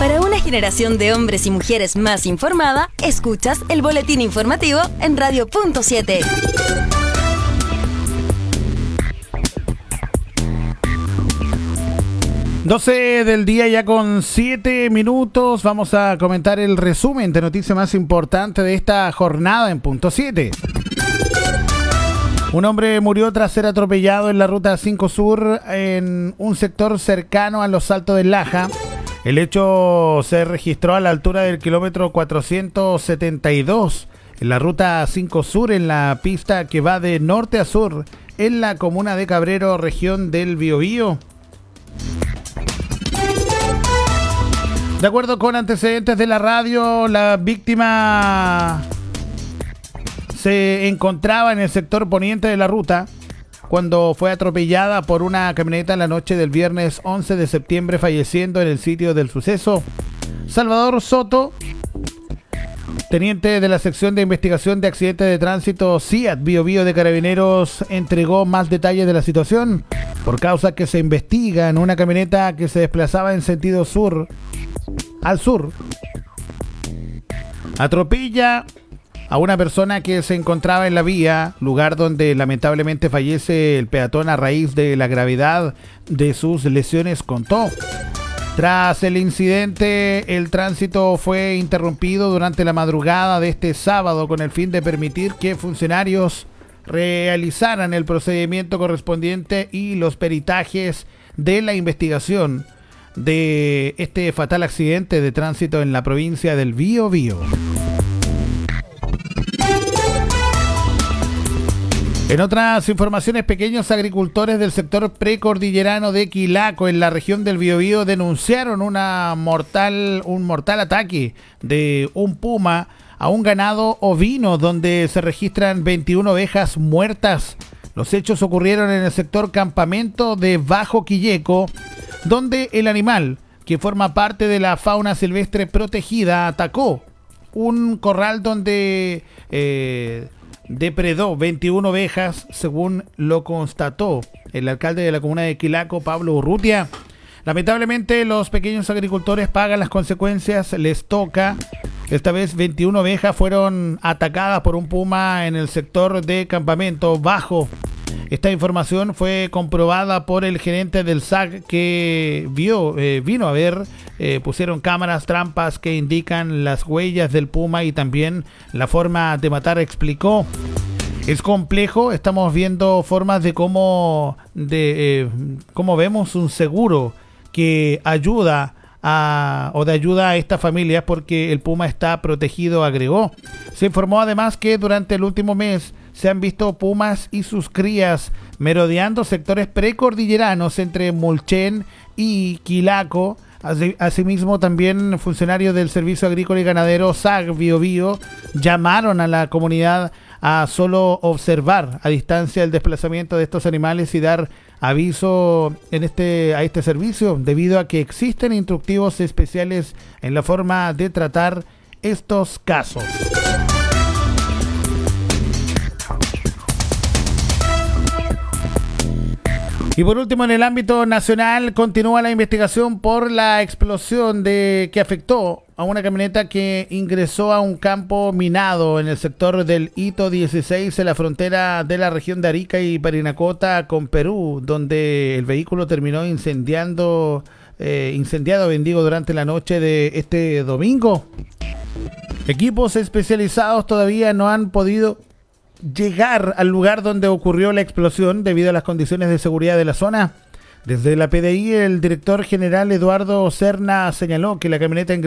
Para una generación de hombres y mujeres más informada, escuchas el boletín informativo en Radio.7. Doce del día ya con 7 minutos. Vamos a comentar el resumen de noticias más importante de esta jornada en punto 7. Un hombre murió tras ser atropellado en la ruta 5 Sur en un sector cercano a los Saltos del Laja. El hecho se registró a la altura del kilómetro 472 en la ruta 5 Sur, en la pista que va de norte a sur en la comuna de Cabrero, región del Biobío. De acuerdo con antecedentes de la radio, la víctima se encontraba en el sector poniente de la ruta cuando fue atropellada por una camioneta en la noche del viernes 11 de septiembre, falleciendo en el sitio del suceso. Salvador Soto, teniente de la sección de investigación de accidentes de tránsito CIAT Biobío de Carabineros, entregó más detalles de la situación. Por causa que se investiga en una camioneta que se desplazaba en sentido al sur, atropella a una persona que se encontraba en la vía, lugar donde lamentablemente fallece el peatón a raíz de la gravedad de sus lesiones, contó. Tras el incidente, el tránsito fue interrumpido durante la madrugada de este sábado con el fin de permitir que funcionarios realizaran el procedimiento correspondiente y los peritajes de la investigación de este fatal accidente de tránsito en la provincia del Biobío. En otras informaciones, pequeños agricultores del sector precordillerano de Quilaco, en la región del Biobío, denunciaron un mortal ataque de un puma a un ganado ovino, donde se registran 21 ovejas muertas. Los hechos ocurrieron en el sector campamento de Bajo Quilleco, donde el animal, que forma parte de la fauna silvestre protegida, atacó un corral donde depredó 21 ovejas, según lo constató el alcalde de la comuna de Quilaco, Pablo Urrutia. Lamentablemente, los pequeños agricultores pagan las consecuencias, les toca. Esta vez 21 ovejas fueron atacadas por un puma en el sector de campamento Bajo. Esta información fue comprobada por el gerente del SAC, que vino a ver, pusieron cámaras trampas que indican las huellas del puma y también la forma de matar, explicó. Es complejo, estamos viendo formas de cómo vemos un seguro que ayuda a esta familia porque el puma está protegido, agregó. Se informó además que durante el último mes se han visto pumas y sus crías merodeando sectores precordilleranos entre Mulchen y Quilaco. Asimismo, también funcionarios del Servicio Agrícola y Ganadero SAG Biobío llamaron a la comunidad a solo observar a distancia el desplazamiento de estos animales y dar aviso a este servicio, debido a que existen instructivos especiales en la forma de tratar estos casos. Y por último, en el ámbito nacional, continúa la investigación por la explosión que afectó a una camioneta que ingresó a un campo minado en el sector del Hito 16, en la frontera de la región de Arica y Parinacota con Perú, donde el vehículo terminó incendiado durante la noche de este domingo. Equipos especializados todavía no han podido llegar al lugar donde ocurrió la explosión debido a las condiciones de seguridad de la zona. Desde la PDI, el director general Eduardo Serna señaló que la camioneta